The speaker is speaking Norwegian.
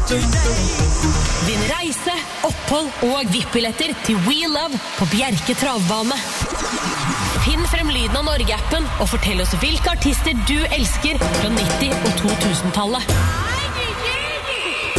Din reise, opphold og VIP-billetter til We Love på Bjerke Travbane. Finn frem lyden av Norge-appen og fortell oss hvilke artister du elsker fra 90- og 2000-tallet.